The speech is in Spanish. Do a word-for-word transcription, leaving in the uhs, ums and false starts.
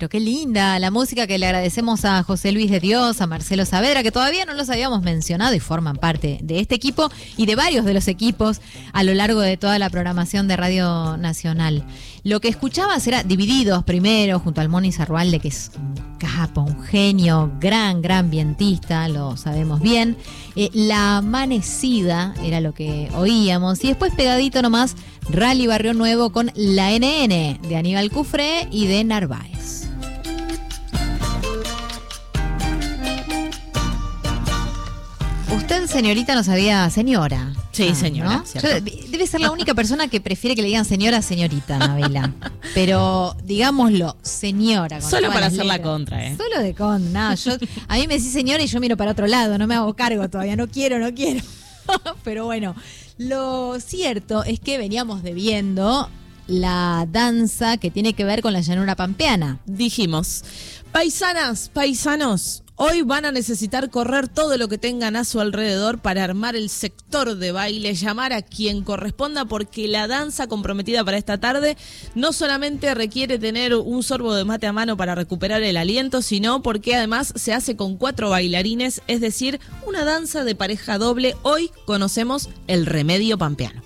pero qué linda la música, que le agradecemos a José Luis de Dios, a Marcelo Saavedra, que todavía no los habíamos mencionado y forman parte de este equipo y de varios de los equipos a lo largo de toda la programación de Radio Nacional. Lo que escuchabas era Divididos primero, junto al Moni Zarrualde, que es un capo, un genio, gran, gran vientista, lo sabemos bien. Eh, La Amanecida era lo que oíamos. Y después pegadito nomás, Rally Barrio Nuevo con La N N, de Aníbal Cufré y de Narváez. Usted, señorita, no sabía señora. Sí, ah, señora. ¿no? Yo, debe ser la única persona que prefiere que le digan señora, señorita, Anabela. Pero digámoslo, señora. Solo para hacer la contra, ¿eh? Solo de con, no, yo, a mí me decís señora y yo miro para otro lado, no me hago cargo todavía, no quiero, no quiero. Pero bueno, lo cierto es que veníamos debiendo la danza que tiene que ver con la llanura pampeana. Dijimos, paisanas, paisanos, hoy van a necesitar correr todo lo que tengan a su alrededor para armar el sector de baile, llamar a quien corresponda, porque la danza comprometida para esta tarde no solamente requiere tener un sorbo de mate a mano para recuperar el aliento, sino porque además se hace con cuatro bailarines, es decir, una danza de pareja doble. Hoy conocemos el remedio pampeano.